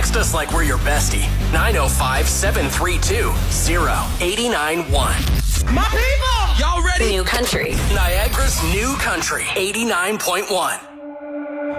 Text us like we're your bestie. 905-732-0891. My people! Y'all ready? New Country. Niagara's New Country 89.1.